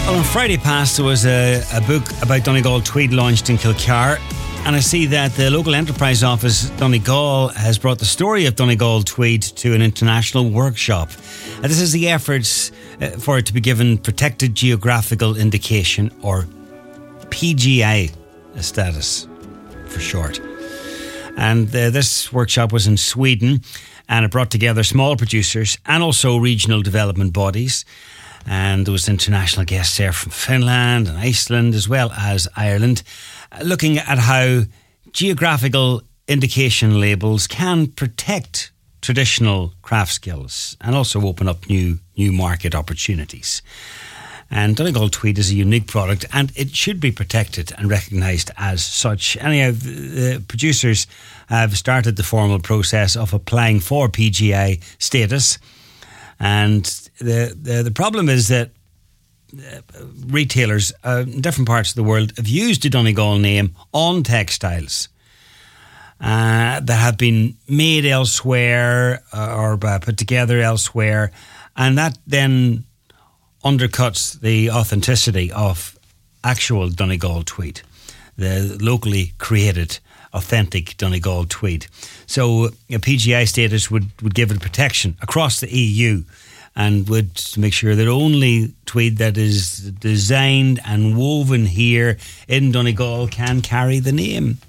Well, on Friday past, there was a book about Donegal Tweed launched in Kilcar, and I see that the local enterprise office, Donegal, has brought the story of Donegal Tweed to an international workshop. This is the efforts for it to be given Protected Geographical Indication, or PGI status for short. And this workshop was in Sweden, and it brought together small producers and also regional development bodies. And there was international guests there from Finland and Iceland as well as Ireland, looking at how geographical indication labels can protect traditional craft skills and also open up new market opportunities. And Donegal Tweed is a unique product, and it should be protected and recognised as such. Anyhow, the producers have started the formal process of applying for PGI status. And the problem is that retailers in different parts of the world have used the Donegal name on textiles that have been made elsewhere or put together elsewhere, and that then undercuts the authenticity of actual Donegal Tweed, the locally created authentic Donegal Tweed. So a PGI status would give it protection across the EU and would make sure that only tweed that is designed and woven here in Donegal can carry the name.